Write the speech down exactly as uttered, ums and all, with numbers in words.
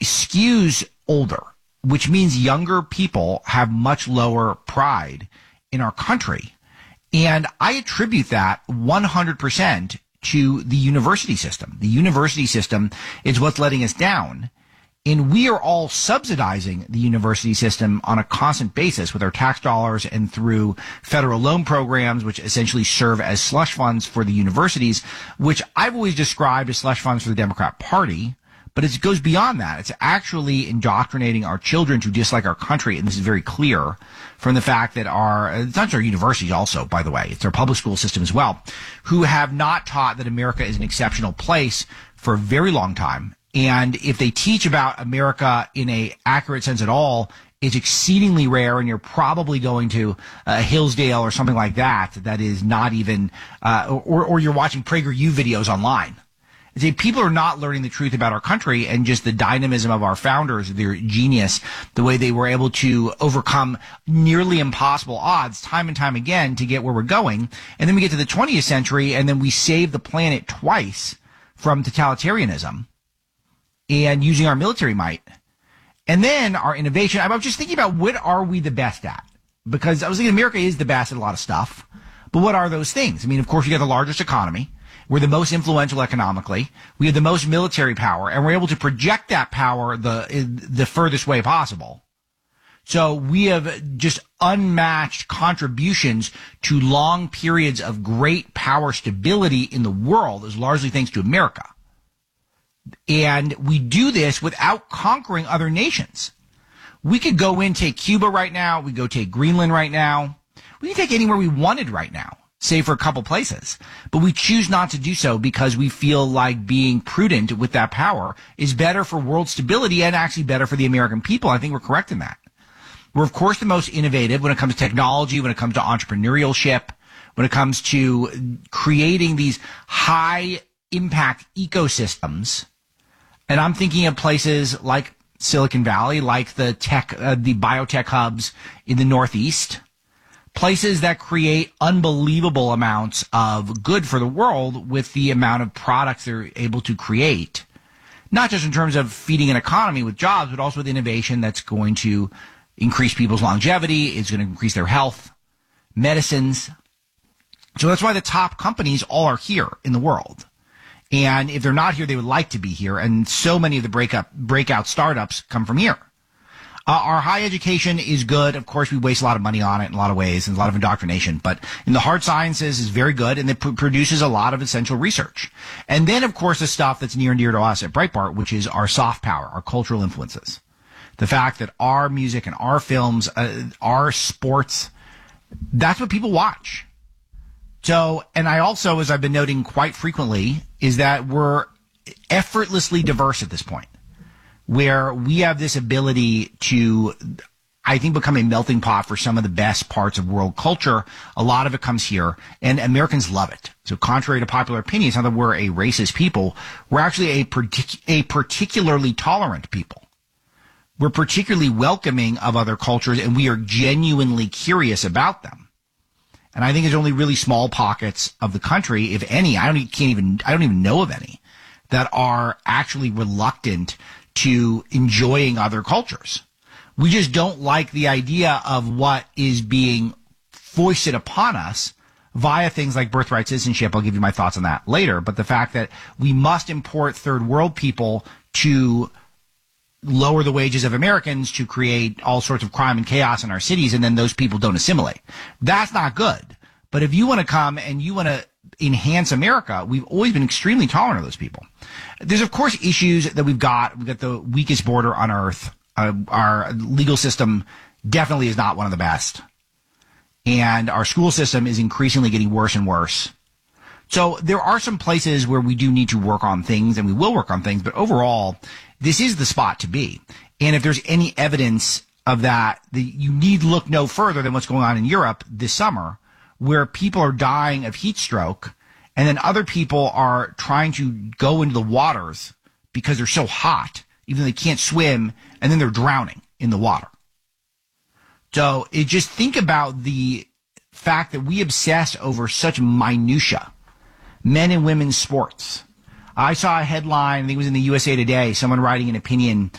skews older, which means younger people have much lower pride in our country. And I attribute that one hundred percent to the university system. The university system is what's letting us down. And we are all subsidizing the university system on a constant basis with our tax dollars and through federal loan programs, which essentially serve as slush funds for the universities, which I've always described as slush funds for the Democrat Party. But it goes beyond that. It's actually indoctrinating our children to dislike our country. And this is very clear from the fact that our, it's not just our universities also, by the way, it's our public school system as well, who have not taught that America is an exceptional place for a very long time. And if they teach about America in a accurate sense at all, it's exceedingly rare, and you're probably going to uh, Hillsdale or something like that that is not even, uh, or, or you're watching PragerU videos online. See, people are not learning the truth about our country and just the dynamism of our founders, their genius, the way they were able to overcome nearly impossible odds time and time again to get where we're going. And then we get to the twentieth century, and then we save the planet twice from totalitarianism and using our military might. And then our innovation. I was just thinking about what are we the best at? Because I was thinking America is the best at a lot of stuff. But what are those things? I mean, of course, you got the largest economy. We're the most influential economically. We have the most military power, and we're able to project that power the the furthest way possible. So we have just unmatched contributions to long periods of great power stability in the world, is largely thanks to America. And we do this without conquering other nations. We could go in, take Cuba right now. We go take Greenland right now. We can take anywhere we wanted right now, save for a couple places. But we choose not to do so because we feel like being prudent with that power is better for world stability and actually better for the American people. I think we're correct in that. We're, of course, the most innovative when it comes to technology, when it comes to entrepreneurship, when it comes to creating these high-impact ecosystems. And I'm thinking of places like Silicon Valley, like the tech, uh, the biotech hubs in the Northeast, places that create unbelievable amounts of good for the world with the amount of products they're able to create, not just in terms of feeding an economy with jobs, but also with innovation that's going to increase people's longevity, is going to increase their health, medicines. So that's why the top companies all are here in the world. And if they're not here, they would like to be here. And so many of the breakup, breakout startups come from here. Uh, our high education is good. Of course, we waste a lot of money on it in a lot of ways and a lot of indoctrination. But in the hard sciences is very good, and it p- produces a lot of essential research. And then, of course, the stuff that's near and dear to us at Breitbart, which is our soft power, our cultural influences. The fact that our music and our films, uh, our sports, that's what people watch. So, and I also, as I've been noting quite frequently, is that we're effortlessly diverse at this point, where we have this ability to, I think, become a melting pot for some of the best parts of world culture. A lot of it comes here, and Americans love it. So contrary to popular opinion, it's not that we're a racist people. We're actually a, partic- a particularly tolerant people. We're particularly welcoming of other cultures, and we are genuinely curious about them. And I think there's only really small pockets of the country, if any, I don't e- can't even, I don't even know of any, that are actually reluctant to enjoying other cultures. We just don't like the idea of what is being foisted upon us via things like birthright citizenship. I'll give you my thoughts on that later. But the fact that we must import third world people to lower the wages of Americans to create all sorts of crime and chaos in our cities, and then those people don't assimilate. That's not good. But if you want to come and you want to enhance America, we've always been extremely tolerant of those people. There's, of course, issues that we've got. We've got the weakest border on earth. Uh, our legal system definitely is not one of the best. And our school system is increasingly getting worse and worse. So there are some places where we do need to work on things, and we will work on things. But overall, this is the spot to be. And if there's any evidence of that, the, you need look no further than what's going on in Europe this summer, where people are dying of heat stroke, and then other people are trying to go into the waters because they're so hot, even though they can't swim, and then they're drowning in the water. So it just think about the fact that we obsess over such minutia, men and women's sports. I saw a headline, I think it was in the U S A Today, someone writing an opinion